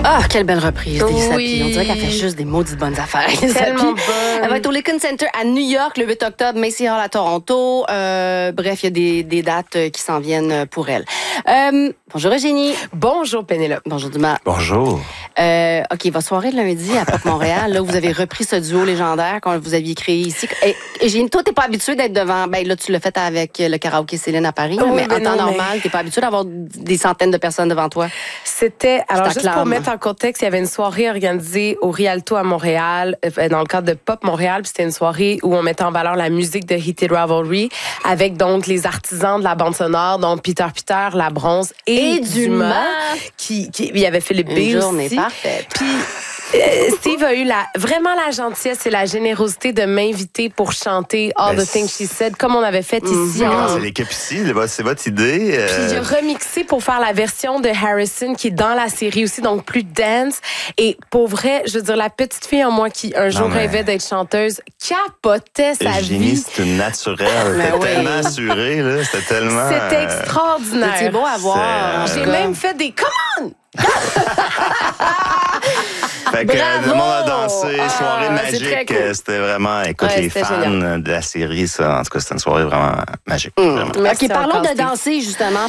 Ah, quelle belle reprise, Lisa Oui. P. On dirait qu'elle fait juste des maudites bonnes affaires. Tellement bonne. Elle va être au Lincoln Center à New York le 8 octobre, Macy Hall à Toronto. Bref, il y a des dates qui s'en viennent pour elle. Bonjour Eugénie. Bonjour Pénélope. Bonjour Dumas. Bonjour. OK, votre soirée de lundi à Pop Montréal, là, vous avez repris ce duo légendaire que vous aviez créé ici. Et Eugénie, toi, t'es pas habituée d'être devant... Ben là, tu l'as fait avec le karaoké Céline à Paris, Oui, mais en temps non, normal, t'es pas habituée d'avoir des centaines de personnes devant toi. C'était, alors juste t'acclame. pour mettre en contexte, il y avait une soirée organisée au Rialto à Montréal, dans le cadre de Pop Montréal, puis c'était une soirée où on mettait en valeur la musique de Heated Rivalry, avec donc les artisans de la bande sonore, donc Peter, La Bronze et Dumas. Il y avait Philippe B. Une journée aussi. parfaite. Puis Steve a eu vraiment la gentillesse et la générosité de m'inviter pour chanter All the Things She Said, comme on avait fait ici. C'est l'équipe ici, c'est votre idée. Puis il a remixé pour faire la version de Harrison qui est dans la série aussi, donc plus dance. Et pour vrai, je veux dire, la petite fille en moi qui un jour rêvait d'être chanteuse capotait sa Eugénie, vie. c'est une naturelle. Ben C'était oui. tellement assuré, là. C'était tellement... C'était extraordinaire. C'était beau à voir. J'ai même fait des come on! Fait que Bravo! le monde a dansé, soirée c'est très magique. cool. C'était vraiment, écoute, Ouais, les c'était fans génial. de la série, ça, en tout cas, c'était une soirée vraiment magique. Vraiment. Merci OK, parlons encore, de Steve. danser, justement.